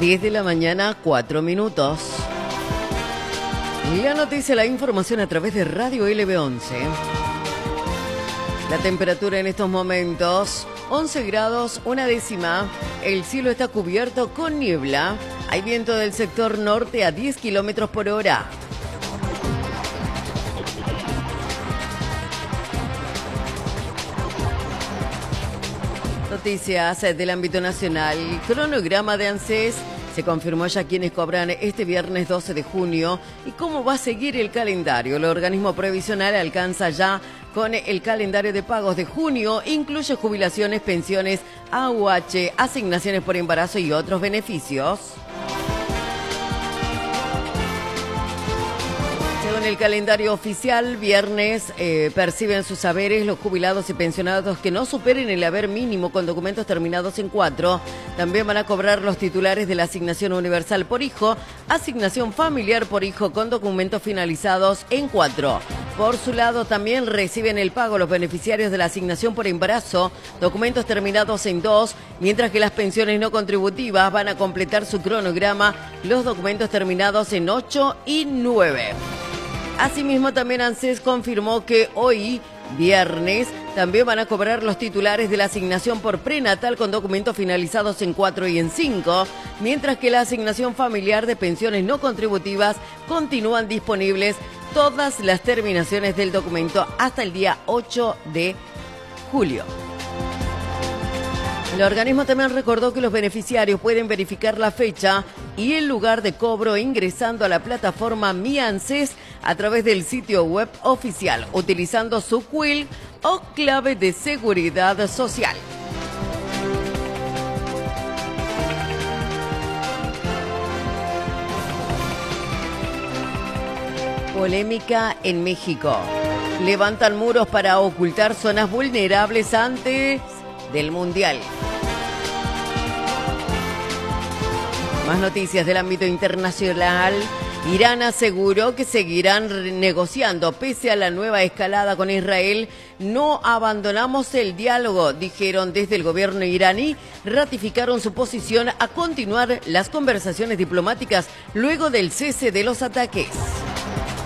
10 de la mañana, 4 minutos. La noticia, la información a través de Radio LB11. La temperatura en estos momentos, 11 grados, 1 décima. El cielo está cubierto con niebla. Hay viento del sector norte a 10 kilómetros por hora. Noticias del ámbito nacional. Cronograma de ANSES. Se confirmó ya quienes cobran este viernes 12 de junio y cómo va a seguir el calendario. El organismo previsional alcanza ya con el calendario de pagos de junio, incluye jubilaciones, pensiones, AUH, asignaciones por embarazo y otros beneficios. Según el calendario oficial, viernes perciben sus haberes los jubilados y pensionados que no superen el haber mínimo con documentos terminados en 4. También van a cobrar los titulares de la asignación universal por hijo, asignación familiar por hijo con documentos finalizados en 4. Por su lado, también reciben el pago los beneficiarios de la asignación por embarazo, documentos terminados en 2, mientras que las pensiones no contributivas van a completar su cronograma, los documentos terminados en 8 y 9. Asimismo, también ANSES confirmó que hoy, viernes, también van a cobrar los titulares de la asignación por prenatal con documentos finalizados en 4 y en 5, mientras que la asignación familiar de pensiones no contributivas continúan disponibles todas las terminaciones del documento hasta el día 8 de julio. El organismo también recordó que los beneficiarios pueden verificar la fecha y el lugar de cobro ingresando a la plataforma Mi ANSES a través del sitio web oficial, utilizando su CUIL o clave de seguridad social. Polémica en México. Levantan muros para ocultar zonas vulnerables antes del Mundial. Más noticias del ámbito internacional. Irán aseguró que seguirán negociando pese a la nueva escalada con Israel. No abandonamos el diálogo, dijeron desde el gobierno iraní. Ratificaron su posición a continuar las conversaciones diplomáticas luego del cese de los ataques.